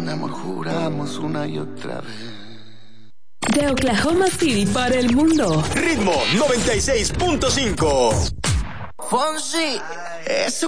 amor juramos una y otra vez. De Oklahoma City para el mundo. Ritmo 96.5. Fonsi, eso